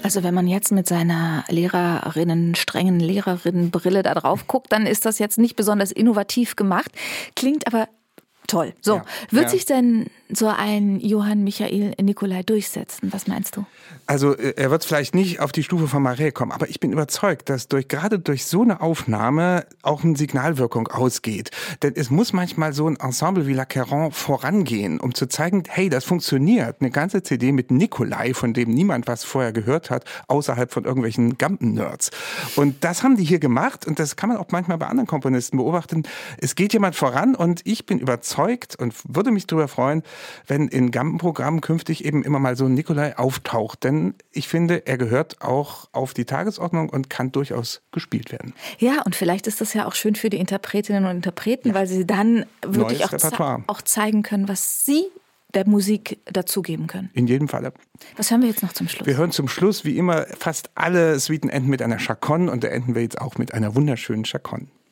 Also wenn man jetzt mit seiner strengen Lehrerinnenbrille da drauf guckt, dann ist das jetzt nicht besonders innovativ gemacht. Klingt aber toll. So, wird sich denn so ein Johann Michael Nicolai durchsetzen? Was meinst du? Also er wird vielleicht nicht auf die Stufe von Marais kommen, aber ich bin überzeugt, dass gerade durch so eine Aufnahme auch eine Signalwirkung ausgeht. Denn es muss manchmal so ein Ensemble wie L'Acqueyron vorangehen, um zu zeigen, hey, das funktioniert. Eine ganze CD mit Nicolai, von dem niemand was vorher gehört hat, außerhalb von irgendwelchen Gampen-Nerds. Und das haben die hier gemacht und das kann man auch manchmal bei anderen Komponisten beobachten. Es geht jemand voran und ich bin überzeugt und würde mich darüber freuen, wenn in Gampen-Programmen künftig eben immer mal so ein Nicolai auftaucht. Denn ich finde, er gehört auch auf die Tagesordnung und kann durchaus gespielt werden. Ja, und vielleicht ist das ja auch schön für die Interpretinnen und Interpreten, weil sie dann wirklich auch zeigen können, was sie der Musik dazugeben können. In jedem Falle. Was hören wir jetzt noch zum Schluss? Wir hören zum Schluss, wie immer, fast alle Suiten enden mit einer Chaconne und da enden wir jetzt auch mit einer wunderschönen Chaconne.